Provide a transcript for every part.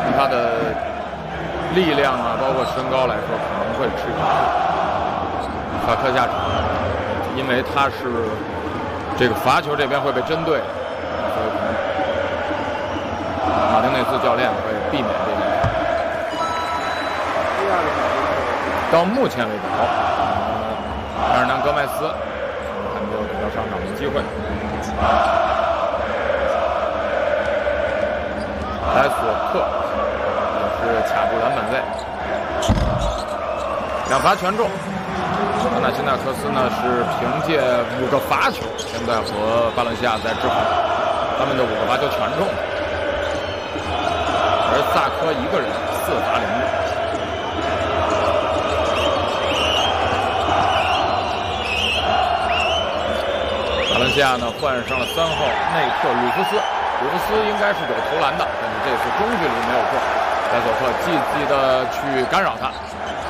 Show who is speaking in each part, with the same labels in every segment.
Speaker 1: 从他的力量啊，包括身高来说，可能会吃法克下场，因为他是这个罚球这边会被针对，所以可能马丁内斯教练会避免这个。到目前为止，埃尔南戈麦斯还没有得到上场的机会。莱索特也是卡住篮板位，两罚全中。帕纳辛纳克斯呢是凭借5个罚球，现在和巴伦西亚在制衡，他们的5个罚球全中，而萨科一个人4罚0中。巴伦西亚呢换上了3号内特鲁夫斯，鲁夫斯应该是有投篮的，但是这次中距离没有中，莱索特积极的去干扰他。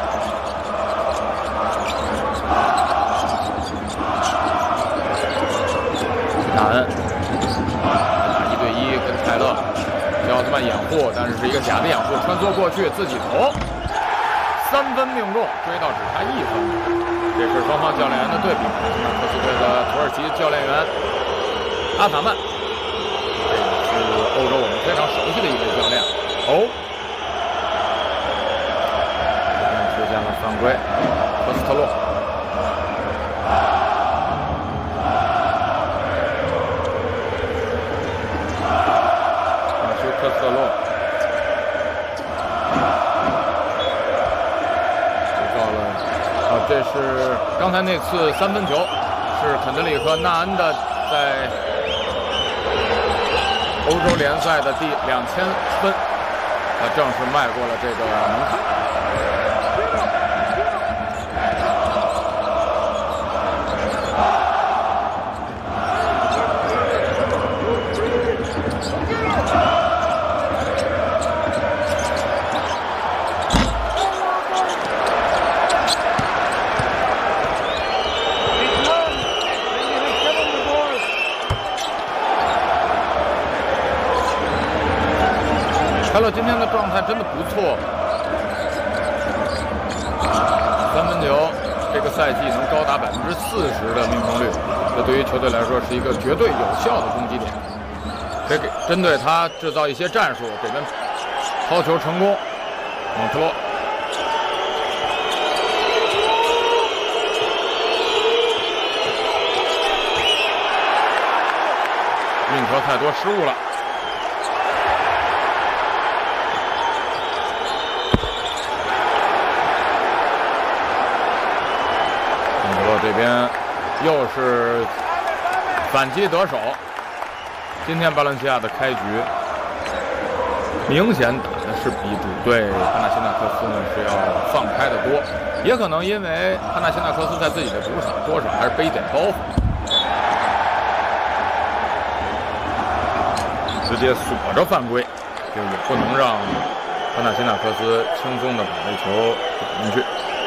Speaker 1: 纳恩打1对1跟泰勒，小奥特曼掩护，但是是一个假的掩护，穿梭过去自己投，3分命中，追到只差1分。这是双方教练员的对比，那科斯队的土耳其教练员阿塔曼，这也是欧洲我们非常熟悉的一位教练。这边出现了犯规，科斯特洛。科斯特洛制造了，这是刚才那次3分球，是肯德里和纳恩的在欧洲联赛的第2000分，正式迈过了这个门槛。泰勒今天的状态真的不错，3分球这个赛季能高达40%的命中率，这对于球队来说是一个绝对有效的攻击点。可以针对他制造一些战术，这边抛球成功，蒙特罗运球太多失误了。这边又是反击得手。今天巴伦西亚的开局明显打的是比主队帕纳辛纳克斯呢是要放开的多，也可能因为帕纳辛纳克斯在自己的主场多少还是背一点包袱，直接锁着犯规，就也不能让帕纳辛纳克斯轻松的把这球打进去。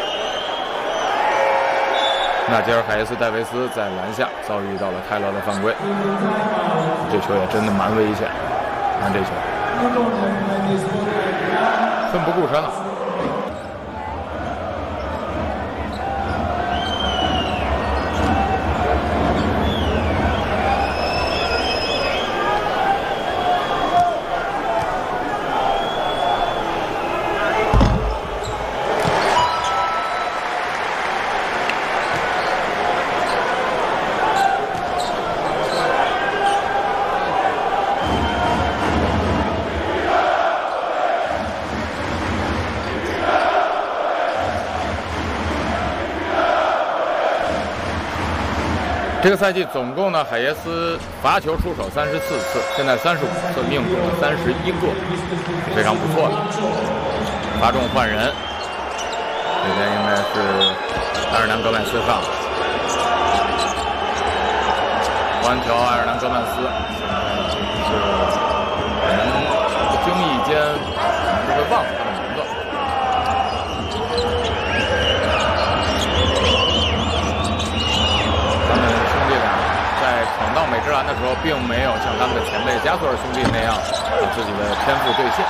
Speaker 1: 纳吉尔海耶斯戴维斯在篮下遭遇到了泰勒的犯规，这球也真的蛮危险。看这球，奋不顾身了。这个赛季总共呢，海耶斯罚球出手34次，现在35次，命中了31个，是非常不错的。罚中换人，这边应该是埃尔南戈麦斯上，完球埃尔南戈麦斯，现在是可能不经意间就会忘了他的名字。闯荡美职篮的时候，并没有像他们的前辈加索尔兄弟那样把自己的天赋兑现。